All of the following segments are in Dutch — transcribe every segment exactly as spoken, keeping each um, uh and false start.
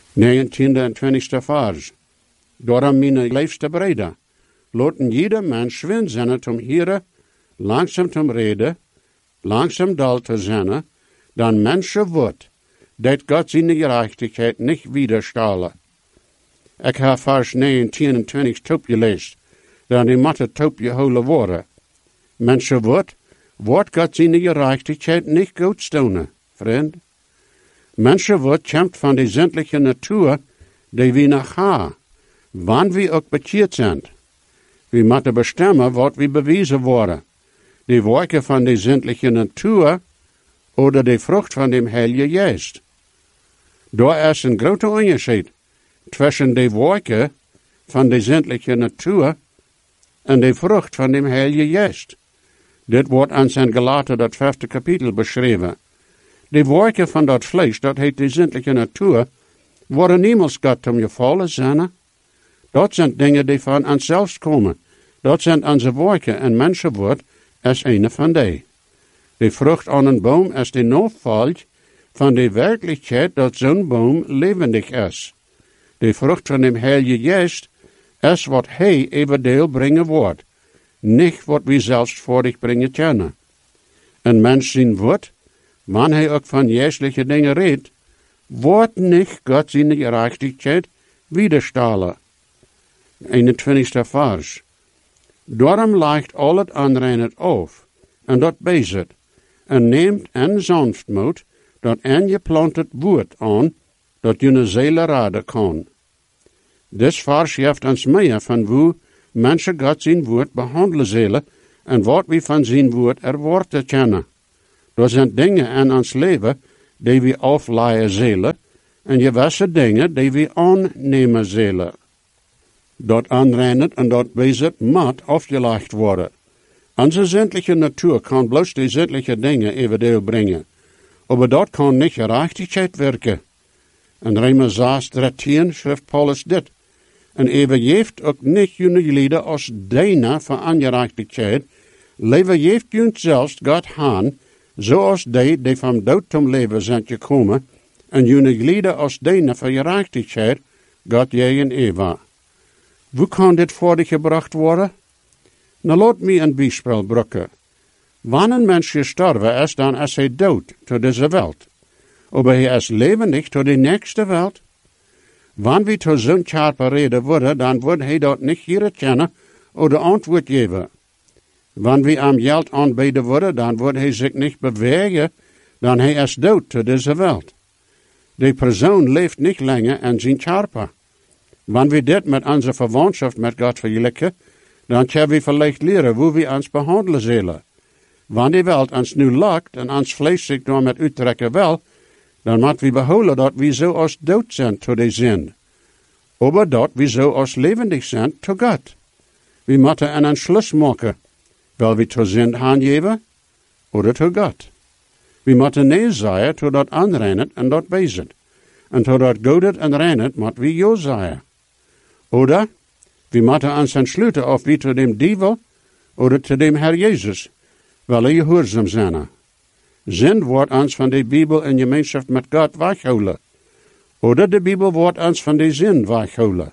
negentiende en twintigste vers. Daarom mijn liefste breder, laten jeder mens schwin zijn om hier langzaam te reden, langzaam dal te zijn, dan mensen wordt, dat God zijn gerechtigheid niet widerstellen. Ik heb vers negentien en twintig top gelezen, dan die matte top je holen worden. Mensen wordt, wordt God zijn gerechtigheid niet goed stonen, vriend. Mensen wordt kämpft van de zindelijke natuur, die we nog hebben, wanneer we ook bekeerd zijn. We moeten bestemmen wat we bewezen worden. De werken van de zindelijke natuur, oder de vrucht van dem Heilige Geest. Daar is een grote onderscheid tussen de werken van de zindelijke natuur en de vrucht van dem Heilige Geest. Dit wordt aan zijn Galaten dat vijfde kapitel beschreven. De werken van dat vlees, dat heet de zindelijke natuur, worden niemals God om je vallen zijn. Dat zijn dingen die van onszelf komen. Dat zijn onze werken en mensen wordt als een van die. De vrucht aan een boom is de navolg van de werkelijkheid dat zo'n boom levendig is. De vrucht van de Heilige Geest is wat hij eventueel brengen wordt, niet wat we zelfs voordig brengen kunnen. Een mens zien wordt, wanneer hij ook van geestelijke dingen redt, wordt niet God zijn gerechtigheid widerstellen. eenentwintigste vers. Daarom ligt al het aanreinen af, en dat bezit, en neemt en sanftmoed, dat en je plant het woord aan, dat je een ziel raden kan. Dit vers geeft ons meer van hoe mensen God zijn woord behandelen zullen, en wat we van zijn woord erwarten kennen. Er zijn dingen in ons leven die we afleiden zullen, en gewisse dingen die we aannemen zullen. Dat aanreinen en dat bezit moet afgelegd worden. Onze zindelijke natuur kan bloos die zindelijke dingen eventueel brengen. Maar dat kan niet gerechtigheid werken. In Römer zes dertien schrijft Paulus dit. En even heeft ook niet jullie lieden als deine van ongerechtigheid, leven heeft jullie zelfs God aan, zoals die die van dood tot leven zijn gekomen, en jullie lieden als deine van gerechtigheid, God tegen Eva. Hoe kan dit voor gebracht worden? Nou, laat me een bijspel brukken. Wanneer een mens gestorven is, dan is hij dood tot deze wereld. Maar hij is levendig tot de nächste wereld. Wanneer we tot zo'n scherpe reden worden, dan wordt hij dat niet hier kennen of de antwoord geven. Wanneer we aan geld aanbieden worden, dan wordt hij zich niet bewegen, dan hij is dood tot deze wereld. Die persoon leeft niet langer in zijn scherpe. Wanneer we dit met onze verwantschap met God vergelijken, dan kunnen we vielleicht leren hoe we ons behandelen zullen. Wanneer de wereld ons nu lakt en ons vlees zich door met uittrekken wil, dan moeten we behouden dat we zo als dood zijn tot de zin. Maar dat we zo als levendig zijn tot God. We moeten een entschluss maken. Wil we tot zin aangeven, of tot God. We moeten nee zeggen tot dat aanreinen en dat bezit. En tot dat godet en reinen moeten we jo zeggen. Oder we moeten ons entsluiten of we tot dem duivel, oder tot dem Herr Jezus, wel gehoorzaam zijn. Zin wordt ons van de Bijbel in gemeenschap met God weghouden. Oder de Bijbel wordt ons van de zin weghouden.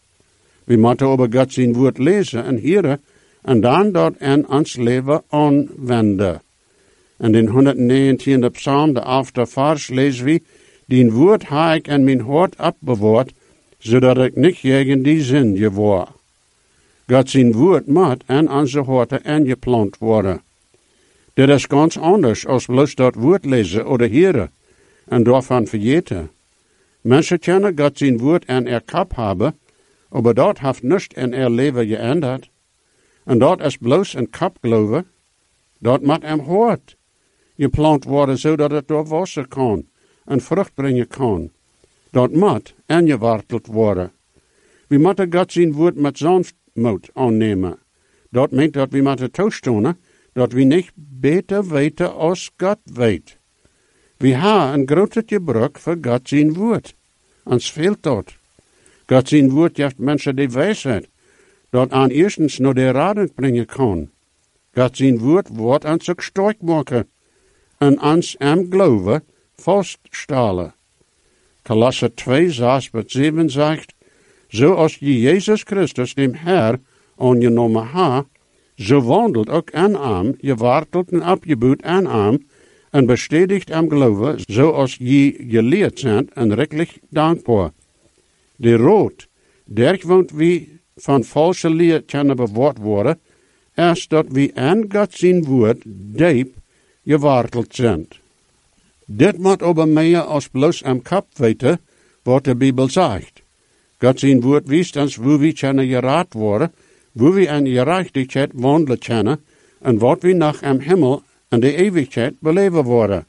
We moeten over God zijn woord lezen en horen, en dan dat in ons leven aanwenden. En in honderdnegentiende psalm, de elfde vers, lezen we, die woord heb ik in mijn hart opbewaard, zodat ik niet tegen die zin geword. God zijn woord moet in onze harten ingeplant worden. Dit is ganz anders als bloos dat woord lezen of horen en daarvan vergeten. Mensen kunnen God zijn woord in er kop hebben, maar dat heeft niets in er leven geändert. En dat is bloos een kop geloven. Dat moet im hart geplant worden, zodat het door wasser kan en vrucht brengen kan. Dat moet ingeworteld worden. We moeten God zijn woord met sanftmoed aannemen. Dat meent dat we moeten toestaan dat we niet beter weten als God weet. We hebben een grote gebrek voor God zijn woord. Ons fehlt dat. God zijn woord geeft mensen de wijsheid, dat aan eerstens naar de raden brengen kan. God zijn woord wordt ons ook sterk maken en ons am geloven vaststellen. Kolosser twee, zes bis zeven zegt, zoals je Jezus Christus, dem Herr, aangenomen ha, zo wandelt ook aan hem, je wartelt en opgebouwd aan hem, en bestätigt am geloven, zoals je geleerd zijn, en rechtlich dankbaar. De rood, der woont wie van valse leer kunnen bewaard worden, eerst dat wie aan God zijn woord diep geworteld zijn. Dit moet aber meer als bloos am kop weten, wat de Bijbel zegt. God zijn woord wijst ons hoe we kunnen geraad worden, hoe we in gerechtigheid wandelen kunnen, en wat we nog am Himmel en de eeuwigheid beleven worden.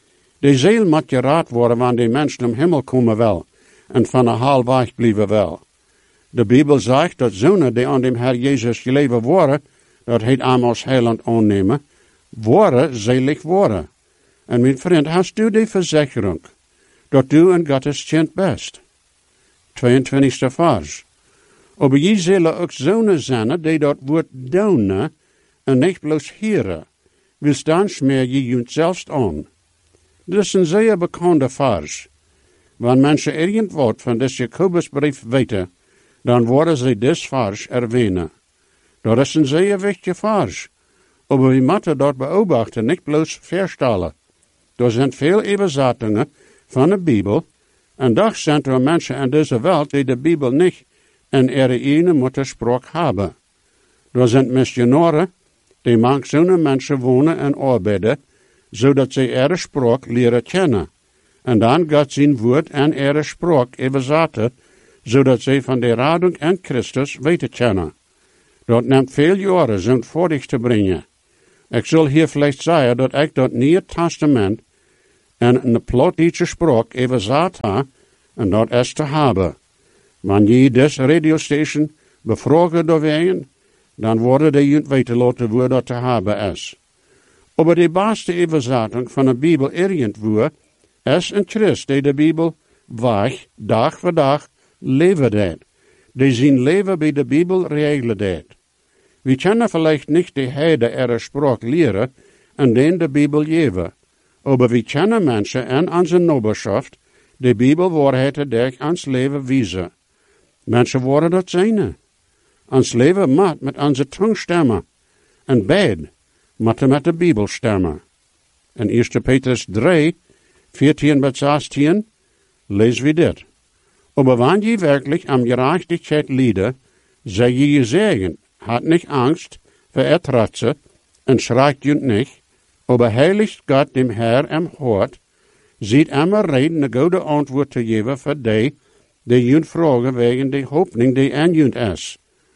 De ziel moet geraad worden wanneer de mensen om Himmel komen wel, en van een halfweg blijven wel. De Bijbel zegt dat zonen die aan dem Herr Jezus geleven worden, dat hij hem als heiland aannemen, worden zelig worden. En mijn vriend, hast du die verzekering, dat du een Gottes kind bent? tweeëntwintigste vers. Aber je zullen ook zonen zijn die dat woord doen en niet bloos heren, wils dan smeer je jezelf aan. Dit is een zeer bekende vers. Wanneer mensen irgend wat van des Jakobusbrief weten, dan worden ze des vers erwähnen. Dat is een zeer wichtige vers. Aber we moeten dat beobachten, niet bloos verstellen. Er zijn veel übersetzingen van de Bijbel, en toch zijn er mensen in deze wereld die de Bijbel niet in ihre ene Muttersprache hebben. Er zijn missionaren die manch zo'n mensen wonen en arbeiden, zodat ze ihre sprache leren kennen. En dan gaat zijn woord en ihre sprache übersetzen, zodat ze van de radung en Christus weten kennen. Dat neemt veel jaren zo'n voordig te brengen. Ik zal hier vielleicht zeggen dat ik dat Nieuwe Testament en een plottische sprache überzet heb, en dat is te hebben. Wanneer je des radiostation bevragen doorheen, dan worden de junt weten laten waar dat te hebben is. Maar de beste überzetting van de Bijbel irgendwo is een Christ die de Bijbel weg, dag voor dag, leven deed. Die zijn leven bij de Bijbel regelen deed. We kunnen vielleicht niet de hele ihre sprache leren en den de Bijbel geven. Maar we kunnen mensen in onze nabberschaft de Bijbelwaarheden durch ons leven wijzen. Mensen worden dat zijn. Ons leven moet met onze tong stemmen. En bed moet met de Bijbel stemmen. In eerste Petrus drie, veertien bis zestien, lezen we dit. Aber wann je werkelijk am gerechtigheid lieden, zij je je zeggen, hat nicht Angst vor Ertratze und schreikt junt nicht, aber heiligt Gott dem Herr im Hort, sieht immer reden, eine gute Antwort zu geben für die, die junt fragen wegen der Hoffnung, die an junt ist.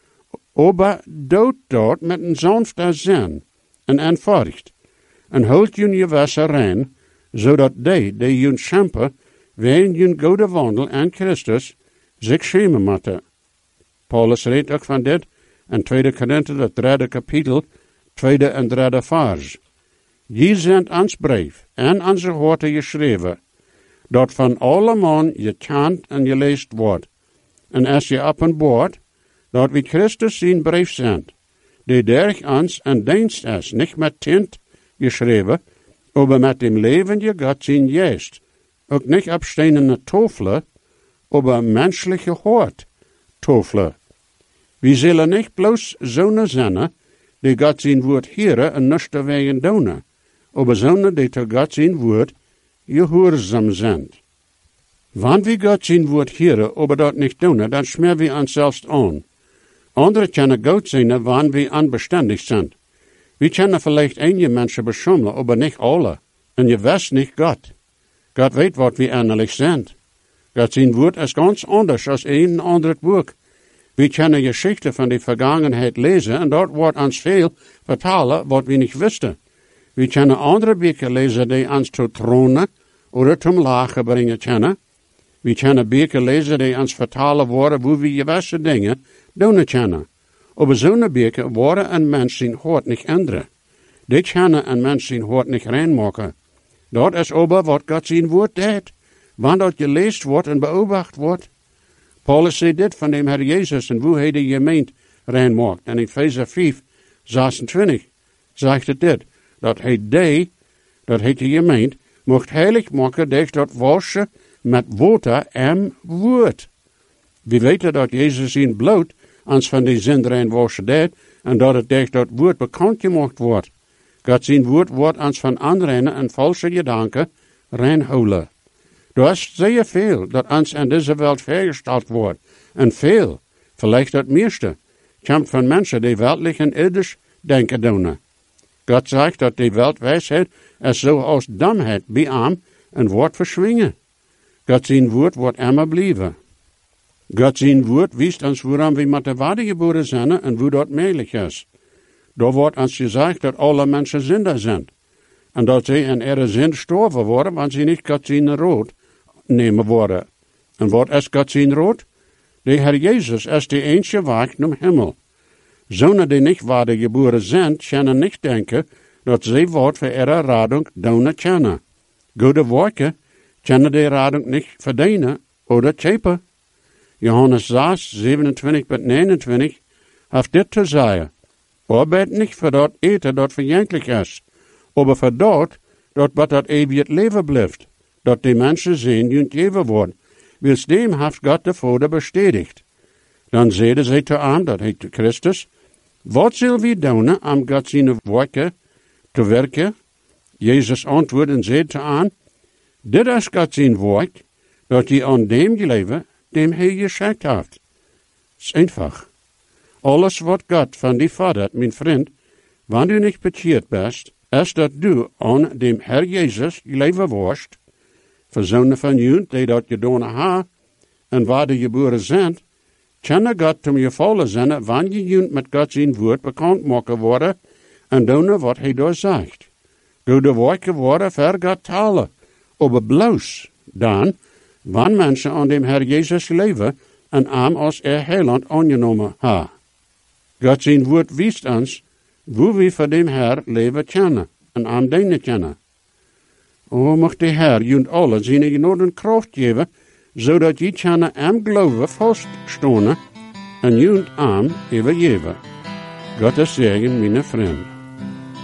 Aber dood dort mit een sanfter Sinn en eenvoudig, en holt junt je Wasser rein, zodat die, die junt schempen, wegen junt gode wandel aan Christus, zich schämen moeten. Paulus redt ook van dit, in tweede Korinther, het derde kapitel, tweede en derde vers. Je zendt ons brief en onze horten geschreven, dat van alle man je kent en je leest wordt. En als je op een boord, dat we Christus zijn brief zendt, die durch ons een dienst is, niet met tint geschreven, maar met dem leven je God zijn geest. Ook niet op stenen tofelen, maar menschliche hort tofelen. We zullen niet bloos zonen zijn, die God zijn woord heren en niets te wegen doen, maar zonen die te God zijn woord gehoorzaam zijn. Wanneer we God zijn woord heren, maar dat niet doen, dan smeren we ons zelfs aan. Anderen kunnen goed zijn wanneer we onbestendig zijn. We kunnen vielleicht einige mensen beschummelen, maar niet alle. En je weet niet God. God weet wat we innerlijk zijn. God zijn woord is ganz anders als een ander boek. We kunnen geschichten van de vergangenheid lezen en dat wordt ons veel vertalen wat we niet wisten. We kunnen andere boeken lezen die ons tot tronen of tot lachen brengen kunnen. We kunnen boeken lezen die ons vertalen worden hoe we gewisse dingen doen kunnen. Maar zo'n boeken worden een mens zijn hart niet änderen. Die kunnen een mens zijn hart niet reinmaken. Dat is aber wat God zijn woord deed. Wanneer dat gelezen wordt en beobacht wordt. Paulus zei dit van de Heer Jezus en hoe hij de gemeente reinmaakt. En in Efeze vijf, zesentwintig zegt het dit. Dat hij die, dat hij de gemeente, mocht heilig maken door dat wassen met water en woord. We weten dat Jezus in bloed ons van die zinderen wassen deed en dat het durch dat woord bekend gemaakt wordt. God zijn woord wordt ons van anderen en valse gedanken reinhouden. Er is zeer veel dat ons in deze wereld vergesteld wordt. En veel, vielleicht het meeste, komt van mensen die weltlich en irdisch denken doen. God zegt dat die wereldwijsheid is zoals domheid bij hem en wordt verschwingen. God zijn woord wordt immer blijven. God zijn woord wijst ons waarom we met de waarde geboren zijn en hoe dat mogelijk is. Daar wordt ons gezegd dat alle mensen zinder zijn. En dat ze in ihre zin gestorven worden, want ze niet God zijn rood nemen worden. En wat is God zijn rood? De Heer Jezus is de enige weg naar Himmel. Zonen die niet waarde geboren zijn, kunnen niet denken dat ze wat voor ihre radung doen kennen. Goede werken kunnen die radung niet verdienen oder schepen. Johannes zes, zevenentwintig tot negenentwintig heeft dit te zeggen. Arbeid niet voor dat eten dat verjankelijk is, maar voor dat, dat wat dat eeuwig leven blijft, dat die mensen zien junt geven wordt, wils dem heeft God de Vader bestätigt. Dan zeiden zij te hem, dat heet Christus, wat zullen we doen om God zijn werken te werken? Jezus antwoordde en zei te hem, dit is God zijn werk, dat je aan dem geleven, dem hij geschenkt heeft. Het is eenvoudig. Alles wat God van die Vader, mijn vriend, wanneer du niet bekeerd bent, is dat du aan dem Herr Jezus geleven wordt, verzonnen van junt, die dat gedaan ha, en waar de geboren zijn, kunnen God om je volle zijn, wanneer je junt met God zijn woord bekend maken worden, en doen wat hij daar zegt. Goede werken worden ver God talen, aber bloos dan, wanneer mensen aan dem Herr Jezus leven, en hem als er heiland aangenomen ha. God zijn woord wijst ons, hoe we voor dem Herr leven kennen, en hem dienen kennen. O, mag de Herr junt alle zijn genade kracht geven, zodat je kunnen hem geloven vaststonen, en junt hem even geven. God is zegen, mijn vriend.